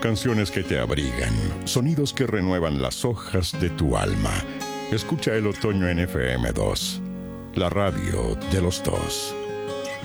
Canciones que te abrigan, sonidos que renuevan las hojas de tu alma. Escucha el otoño en FM2, la radio de los dos.